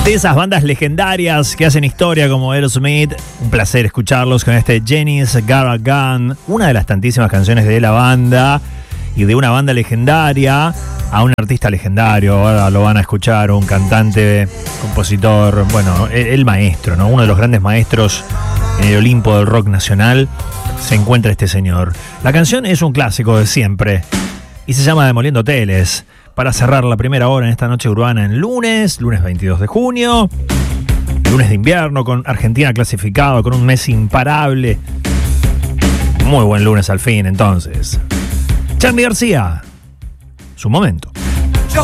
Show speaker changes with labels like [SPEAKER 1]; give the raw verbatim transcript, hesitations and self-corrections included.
[SPEAKER 1] de esas bandas legendarias que hacen historia como Aerosmith. Un placer escucharlos con este Jenny's Got a Gun, una de las tantísimas canciones de la banda y de una banda legendaria a un artista legendario. Ahora lo van a escuchar, un cantante, compositor, bueno, el, el maestro, ¿no? Uno de los grandes maestros en el Olimpo del rock nacional se encuentra este señor. La canción es un clásico de siempre y se llama Demoliendo Hoteles. Para cerrar la primera hora en esta noche urbana en lunes, lunes veintidós de junio, lunes de invierno, con Argentina clasificado, con un mes imparable. Muy buen lunes al fin, entonces. Charly García, su momento.